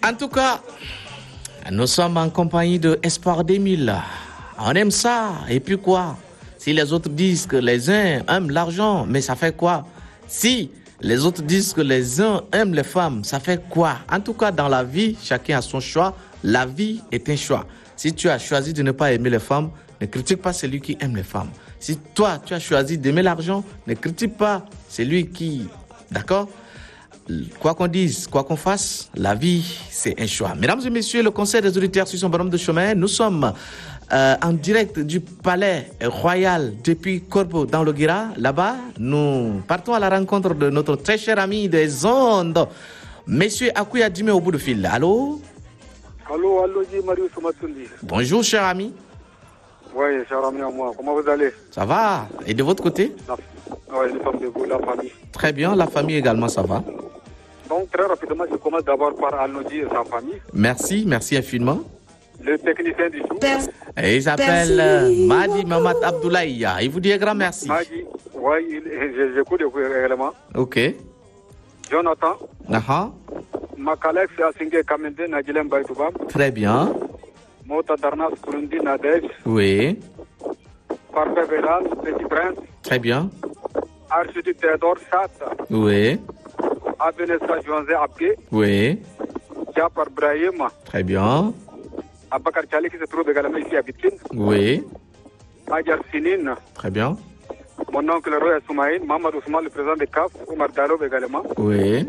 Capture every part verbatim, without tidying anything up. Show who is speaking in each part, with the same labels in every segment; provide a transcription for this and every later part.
Speaker 1: En tout cas, nous sommes en compagnie de Espoir deux mille. On aime ça. Et puis quoi? Si les autres disent que les uns aiment l'argent, mais ça fait quoi? Si les autres disent que les uns aiment les femmes, ça fait quoi? En tout cas, dans la vie, chacun a son choix. La vie est un choix. Si tu as choisi de ne pas aimer les femmes, ne critique pas celui qui aime les femmes. Si toi, tu as choisi d'aimer l'argent, ne critique pas celui qui... D'accord? Quoi qu'on dise, quoi qu'on fasse, la vie, c'est un choix. Mesdames et messieurs, le Conseil des auditeurs sur son bonhomme de chemin, nous sommes euh, en direct du palais royal depuis Corbeau dans le Guira. Là-bas, nous partons à la rencontre de notre très cher ami des ondes, Monsieur Akouya Dime au bout de fil. Allô?
Speaker 2: Allô, allô, Marius Soumatundi.
Speaker 1: Bonjour, cher ami.
Speaker 2: Oui, cher ami à moi. Comment vous allez?
Speaker 1: Ça va? Et de votre côté?
Speaker 2: Oui, nous sommes debout, la famille.
Speaker 1: Très bien, la famille également, ça va.
Speaker 2: Donc, très rapidement, je commence d'abord par Alnodi et sa famille.
Speaker 1: Merci, merci infiniment.
Speaker 2: Le technicien du jour.
Speaker 1: Et il s'appelle euh, Madi Mamad Abdoulaye. Il vous dit un grand merci.
Speaker 2: Madi, oui, j'écoute également.
Speaker 1: Ok.
Speaker 2: Jonathan.
Speaker 1: Uh-huh.
Speaker 2: Makalex Asingé Kamende Nadjilem Baïtoubam.
Speaker 1: Très bien.
Speaker 2: Mota Darnas Kurundi Nadej.
Speaker 1: Oui.
Speaker 2: Parfait Vedas, Petit Prince.
Speaker 1: Très bien.
Speaker 2: Architecte Théodore Sat.
Speaker 1: Oui.
Speaker 2: Abenessa Joanze Abke.
Speaker 1: Oui.
Speaker 2: Jafar Brahim.
Speaker 1: Très bien.
Speaker 2: Abakar Chali qui se trouve également ici à Bitkin.
Speaker 1: Oui.
Speaker 2: Adjar Sinin.
Speaker 1: Très bien.
Speaker 2: Mon oncle Roya Soumaïn, Mamad Ousmane, le président de C A F, Omar Dalob également.
Speaker 1: Oui.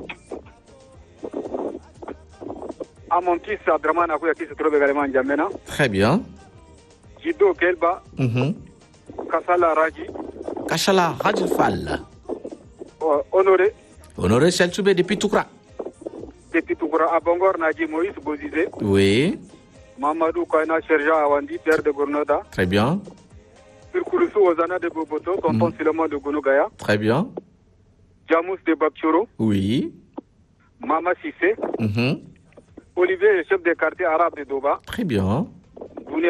Speaker 2: À mon fils Abdraman Akouya qui se trouve également en Djamena.
Speaker 1: Très bien.
Speaker 2: Jido Kelba.
Speaker 1: Mm-hmm.
Speaker 2: Kassala Raji.
Speaker 1: Kachala Rajifal.
Speaker 2: Euh, Honoré.
Speaker 1: Honoré Selchoube depuis Toukra.
Speaker 2: Depuis Toukra. Abongor Nadji Moïse Bozizé.
Speaker 1: Oui.
Speaker 2: Mamadou Kaina Sherja Awandi, père de Gournoda.
Speaker 1: Très bien.
Speaker 2: Kurkouroussou Ozana de Boboto, tonton mm. Siloman de Gounogaya.
Speaker 1: Très bien.
Speaker 2: Jamous de Bakchoro.
Speaker 1: Oui.
Speaker 2: Mama Sissé.
Speaker 1: Mm-hmm.
Speaker 2: Olivier, chef de quartier arabe de Doba.
Speaker 1: Très bien.